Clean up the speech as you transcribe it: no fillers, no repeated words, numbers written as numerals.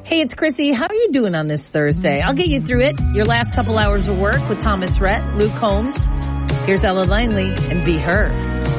Hey, it's Chrissy. How are you doing on this Thursday? I'll get you through it. Your last couple hours of work with Thomas Rhett, Luke Holmes. Here's Ella Langley and Be Her.